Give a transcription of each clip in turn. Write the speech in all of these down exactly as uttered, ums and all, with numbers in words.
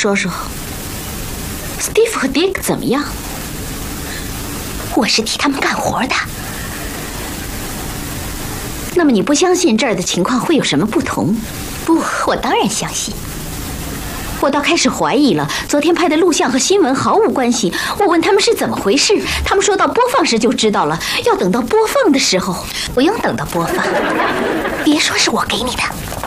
说说 ，Steve 和 Dick 怎么样？我是替他们干活的。那么你不相信这儿的情况会有什么不同？不，我当然相信。我倒开始怀疑了，昨天拍的录像和新闻毫无关系。我问他们是怎么回事，他们说到播放时就知道了，要等到播放的时候。不用等到播放，别说是我给你的。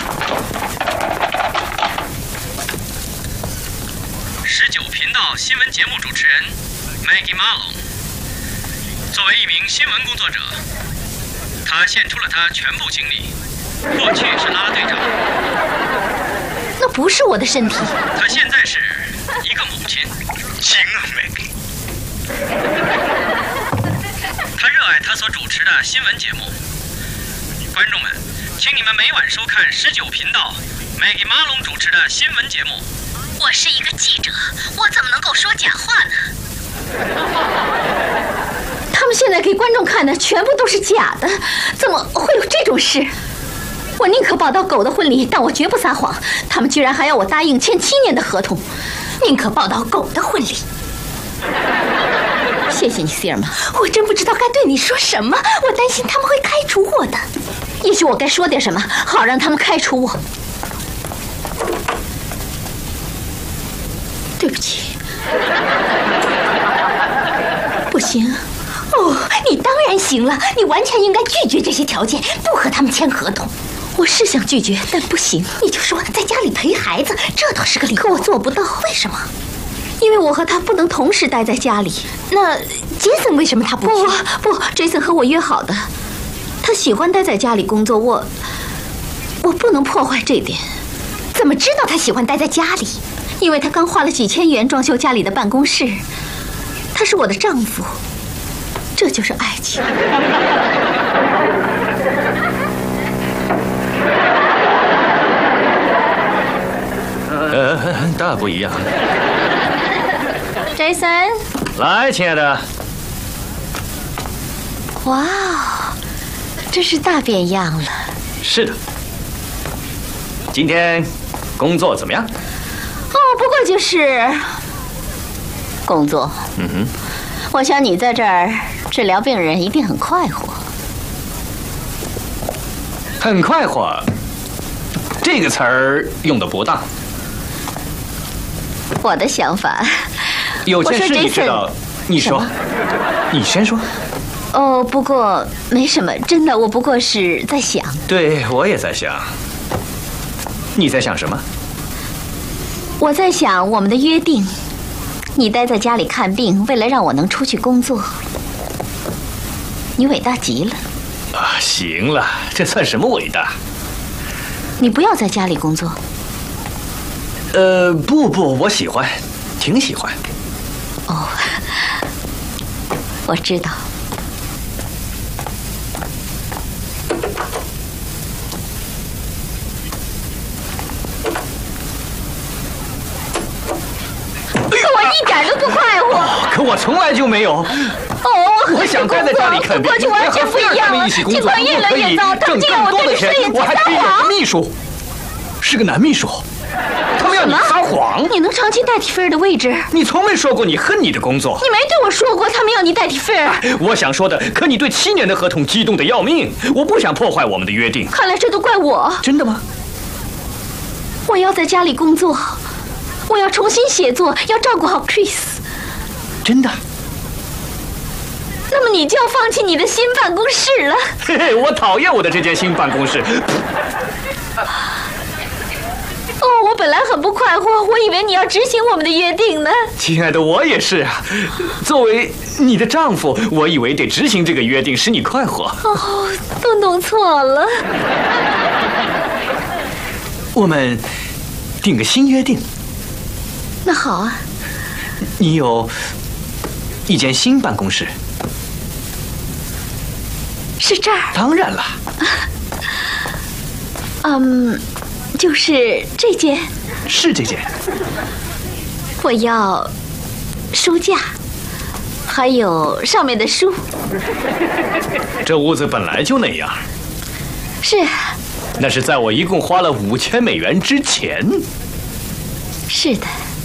十九频道新闻节目主持人 Maggie Malone， 作为一名新闻工作者，他献出了他全部精力。过去是啦啦队长。 那不是我的身体。 她现在是一个母亲。行啊 ，Maggie。她热爱她所主持的新闻节目。观众们，请你们每晚收看十九频道 Maggie Malone 主持的新闻节目。 我是一个记者，我怎么能够说假话呢？他们现在给观众看的全部都是假的，怎么会有这种事？我宁可报道狗的婚礼，但我绝不撒谎。他们居然还要我答应签七年的合同，宁可报道狗的婚礼。谢谢你，希尔玛。我真不知道该对你说什么，我担心他们会开除我的。也许我该说点什么，好让他们开除我。对不起。不行。哦，你当然行了，你完全应该拒绝这些条件，不和他们签合同。我是想拒绝，但不行。你就说在家里陪孩子，这倒是个理由。可我做不到，为什么？因为我和他不能同时待在家里。那杰森为什么他不去？不不，杰森和我约好的，他喜欢待在家里工作，我我不能破坏这点。怎么知道他喜欢待在家里？因为他刚花了几千元装修家里的办公室。他是我的丈夫，这就是爱情。 呃，大不一样。 Jason， 来，亲爱的。 哇，真是大变样了。 是的。今天工作怎么样？ 哦，不过就是工作。 嗯哼。 我想你在这儿治疗病人一定很快活。 很快活，这个词儿用的不当。 我的想法， 有件事你知道，你说，你先说。 哦，不过没什么，真的，我不过是在想。 对，我也在想。你在想什么？ 我在想我们的约定。你待在家里看病，为了让我能出去工作。你伟大极了。 啊，行了，这算什么伟大？ 你不要在家里工作。 呃，不不，我喜欢，挺喜欢。 哦，我知道。我一点都不快活。 可我从来就没有。 哦， 我想待在家里看病， 我就完全不一样了。 尽管越来越糟，他们就让我对着摄影机撒谎。 秘书是个男秘书，他们要你撒谎。 你能长期代替菲尔的位置？ 你从没说过你恨你的工作。 你没对我说过他们要你代替菲尔。 我想说的，可你对七年的合同激动的要命。我不想破坏我们的约定。 看来这都怪我。 真的吗？ 我要在家里工作，我要重新写作，要照顾好 Chris。 真的？ 那么你就要放弃你的新办公室了？ 嘿嘿，我讨厌我的这间新办公室。 哦，我本来很不快活，我以为你要执行我们的约定呢。 亲爱的，我也是啊。作为你的丈夫，我以为得执行这个约定，使你快活。 哦，都弄错了。 我们定个新约定。 那好啊。 你有一间新办公室。 是这儿？ 当然了。 嗯，就是这间。 是这间。 我要书架，还有上面的书。 这屋子本来就那样。 是。 那是在我一共花了五千美元之前。 是的。